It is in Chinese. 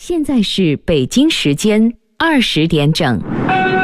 现在是北京时间20点整。